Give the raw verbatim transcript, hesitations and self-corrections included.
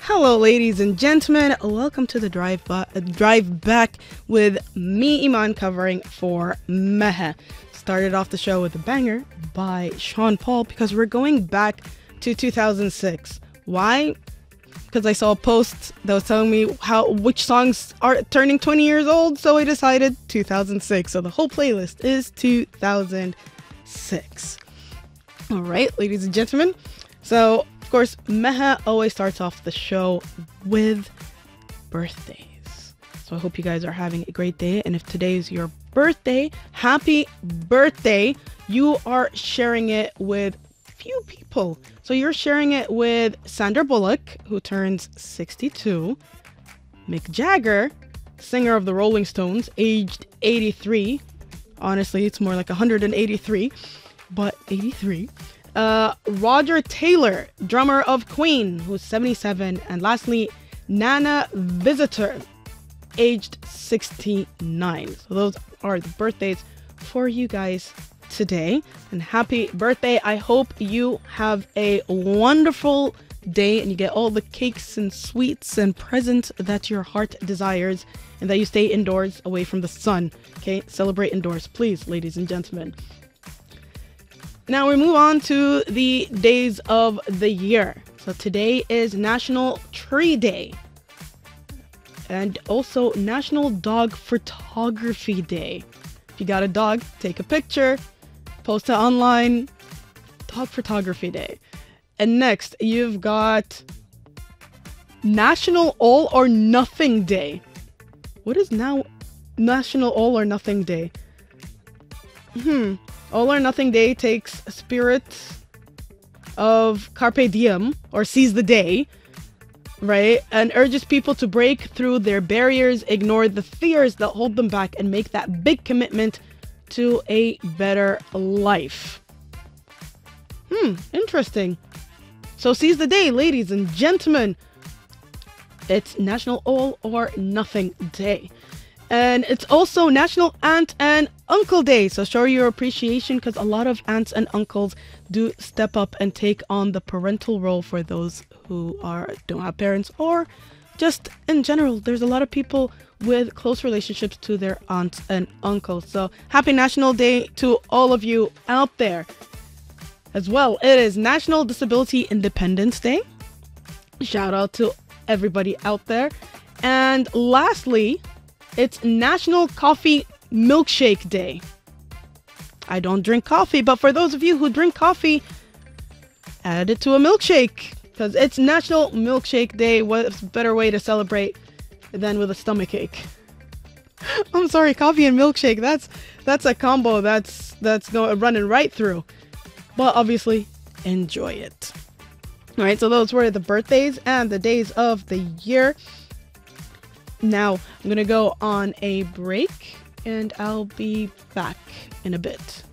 Hello, ladies and gentlemen. Welcome to the drive ba- drive back with me, Iman, covering for Meha. Started off the show with a banger by Sean Paul because we're going back to two thousand six. Why? Because I saw a post that was telling me how which songs are turning twenty years old, so I decided two thousand six. So the whole playlist is two thousand six. All right, ladies and gentlemen. So of course, Meha always starts off the show with birthdays. So I hope you guys are having a great day. And if today is your birthday, happy birthday. You are sharing it with few people. So you're sharing it with Sandra Bullock, who turns sixty-two. Mick Jagger, singer of the Rolling Stones, aged eighty-three. Honestly, it's more like one hundred eighty-three, but eighty-three. Uh, Roger Taylor, drummer of Queen, who's seventy-seven. And lastly, Nana Visitor, aged sixty-nine. So those are the birthdays for you guys today. And happy birthday. I hope you have a wonderful day and you get all the cakes and sweets and presents that your heart desires, and that you stay indoors away from the sun. Okay, celebrate indoors, please, ladies and gentlemen. Now we move on to the days of the year. So today is National Tree Day and also National Dog Photography Day. If you got a dog, take a picture, post it online. Dog Photography Day. And next, you've got National All or Nothing Day. What is now National All or Nothing Day? Hmm. All or Nothing Day takes spirit of Carpe Diem, or seize the day, right? And urges people to break through their barriers, ignore the fears that hold them back, and make that big commitment to a better life. Hmm, interesting. So seize the day, ladies and gentlemen. It's National All or Nothing Day. And it's also National Aunt and Uncle Day. So show your appreciation, because a lot of aunts and uncles do step up and take on the parental role for those who are don't have parents, or just in general. There's a lot of people with close relationships to their aunts and uncles. So happy National Day to all of you out there. As well, it is National Disability Independence Day. Shout out to everybody out there. And lastly, it's National Coffee Milkshake Day. I don't drink coffee, but for those of you who drink coffee, add it to a milkshake, because it's National Milkshake Day. What's a better way to celebrate than with a stomach ache? I'm sorry, coffee and milkshake, that's that's a combo that's that's going running right through. But obviously, enjoy it. All right, so those were the birthdays and the days of the year. Now, I'm going to go on a break, and I'll be back in a bit.